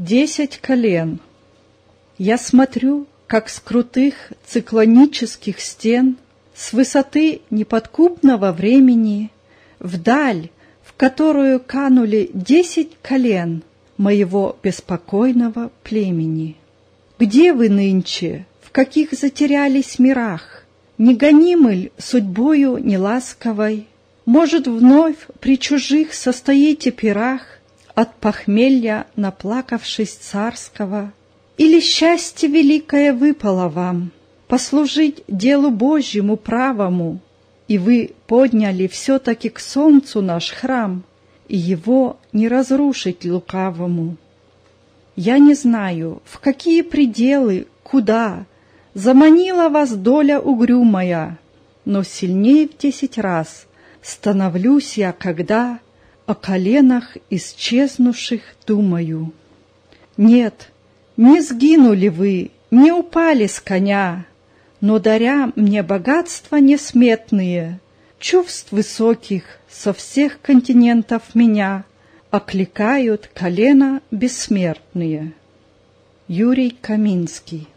10 колен. Я смотрю, как с крутых циклонических стен, с высоты неподкупного времени, вдаль, в которую канули 10 колен моего беспокойного племени. Где вы нынче, в каких затерялись мирах? Не гонимы ль судьбою неласковой? Может, вновь при чужих состоите пирах, от похмелья наплакавшись царского? Или счастье великое выпало вам послужить делу Божьему правому, и вы подняли все-таки к солнцу наш храм, и его не разрушить лукавому? Я не знаю, в какие пределы, куда заманила вас доля угрюмая, но сильнее в 10 раз становлюсь я, когда о коленах исчезнувших думаю. Нет, не сгинули вы, не упали с коня, но, даря мне богатства несметные, чувств высоких со всех континентов меня окликают колена бессмертные. Юрий Каминский.